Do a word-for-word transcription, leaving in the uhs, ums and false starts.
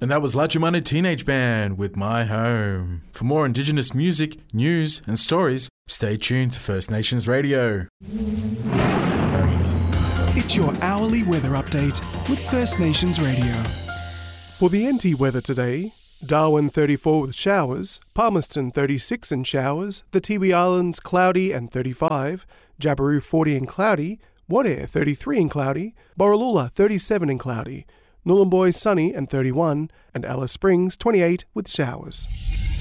And that was La Jumana Teenage Band with My Home. For more Indigenous music, news and stories, stay tuned to First Nations Radio. It's your hourly weather update with First Nations Radio. For the N T weather today, Darwin thirty-four with showers, Palmerston thirty-six and showers, the Tiwi Islands cloudy and thirty-five, Jabiru forty and cloudy, Wadair thirty-three and cloudy, Borroloola thirty-seven and cloudy, Nhulunbuy sunny and thirty-one, and Alice Springs twenty-eight with showers.